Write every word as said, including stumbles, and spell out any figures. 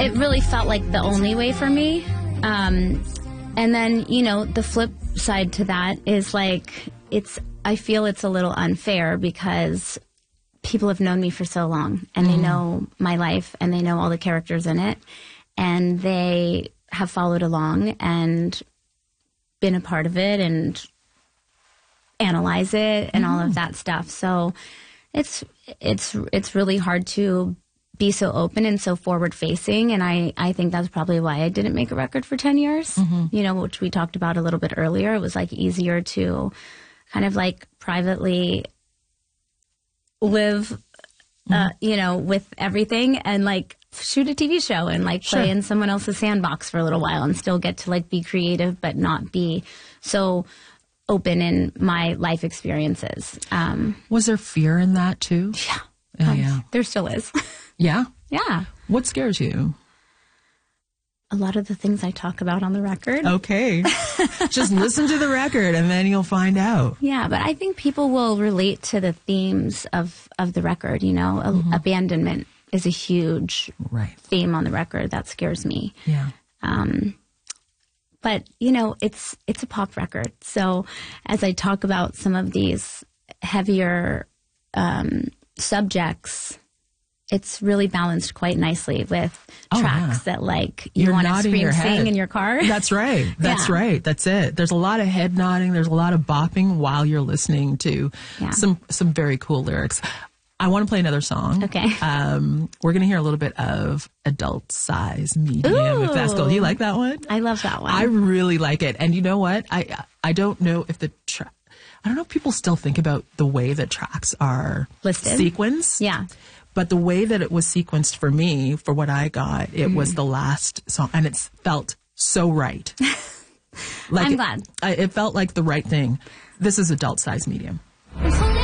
it really felt like the only way for me. Um, and then, you know, the flip side to that is like, it's, I feel it's a little unfair because people have known me for so long and mm. they know my life and they know all the characters in it and they have followed along and been a part of it and analyze it and mm. all of that stuff. So it's, it's, it's really hard to be so open and so forward facing. And I, I think that's probably why I didn't make a record for ten years, mm-hmm. you know, which we talked about a little bit earlier. It was like easier to kind of like privately live, mm-hmm. uh, you know, with everything and like shoot a T V show and like play sure. in someone else's sandbox for a little while and still get to like be creative, but not be so open in my life experiences. Um, was there fear in that too? Yeah. Oh, um, yeah. There still is. Yeah? Yeah. What scares you? A lot of the things I talk about on the record. Okay. Just listen to the record and then you'll find out. Yeah, but I think people will relate to the themes of, of the record, you know. Mm-hmm. A- abandonment is a huge right. theme on the record. That scares me. Yeah. Um, but, you know, it's it's a pop record. So as I talk about some of these heavier um, subjects, it's really balanced quite nicely with oh, tracks yeah. that, like, you want to scream, sing in your car. That's right. That's yeah. right. That's it. There's a lot of head nodding. There's a lot of bopping while you're listening to yeah. some some very cool lyrics. I want to play another song. Okay. Um, we're going to hear a little bit of Adult Size Medium, Ooh. if that's cool. Do you like that one? I love that one. I really like it. And you know what? I I don't know if the track... I don't know if people still think about the way that tracks are listed, sequenced. Yeah. But the way that it was sequenced for me, for what I got, it mm. was the last song, and it felt so right. Like I'm it, glad. I, it felt like the right thing. This is Adult Size Medium.